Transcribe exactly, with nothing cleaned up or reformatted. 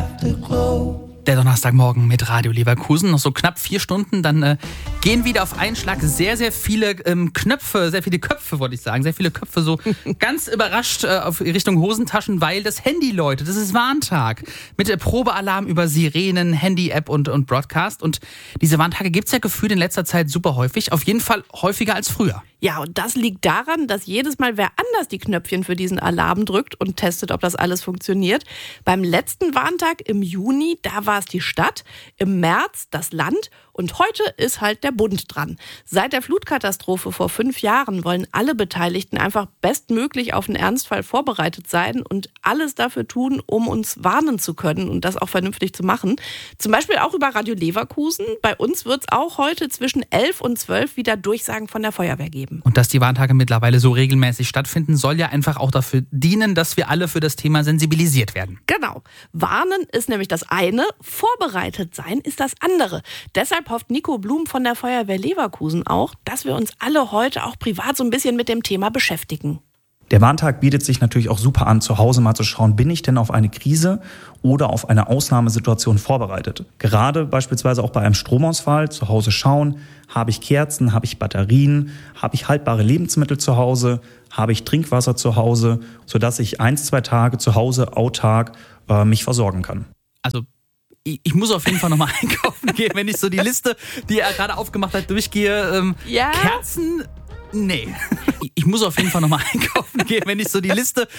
Afterglow. Der Donnerstagmorgen mit Radio Leverkusen. Noch so knapp vier Stunden, dann äh, gehen wieder auf einen Schlag sehr, sehr viele ähm, Knöpfe, sehr viele Köpfe, wollte ich sagen. Sehr viele Köpfe so ganz überrascht äh, auf Richtung Hosentaschen, weil das Handy läutet. Das ist Warntag. Mit der Probealarm über Sirenen, Handy-App und, und Broadcast. Und diese Warntage gibt es ja gefühlt in letzter Zeit super häufig. Auf jeden Fall häufiger als früher. Ja, und das liegt daran, dass jedes Mal wer anders die Knöpfchen für diesen Alarm drückt und testet, ob das alles funktioniert. Beim letzten Warntag im Juni, da war es die Stadt, im März das Land und heute ist halt der Bund dran. Seit der Flutkatastrophe vor fünf Jahren wollen alle Beteiligten einfach bestmöglich auf einen Ernstfall vorbereitet sein und alles dafür tun, um uns warnen zu können und das auch vernünftig zu machen. Zum Beispiel auch über Radio Leverkusen. Bei uns wird es auch heute zwischen elf und zwölf wieder Durchsagen von der Feuerwehr geben. Und dass die Warntage mittlerweile so regelmäßig stattfinden, soll ja einfach auch dafür dienen, dass wir alle für das Thema sensibilisiert werden. Genau. Warnen ist nämlich das eine, vorbereitet sein ist das andere. Deshalb hofft Nico Blum von der Feuerwehr Leverkusen auch, dass wir uns alle heute auch privat so ein bisschen mit dem Thema beschäftigen. Der Warntag bietet sich natürlich auch super an, zu Hause mal zu schauen, bin ich denn auf eine Krise oder auf eine Ausnahmesituation vorbereitet? Gerade beispielsweise auch bei einem Stromausfall zu Hause schauen, habe ich Kerzen, habe ich Batterien, habe ich haltbare Lebensmittel zu Hause, habe ich Trinkwasser zu Hause, sodass ich ein, zwei Tage zu Hause autark äh, mich versorgen kann. Also ich, ich muss auf jeden Fall nochmal einkaufen gehen, wenn ich so die Liste, die er gerade aufgemacht hat, durchgehe. Ähm, Ja? Kerzen... Nee. Ich muss auf jeden Fall nochmal einkaufen gehen, wenn ich so die Liste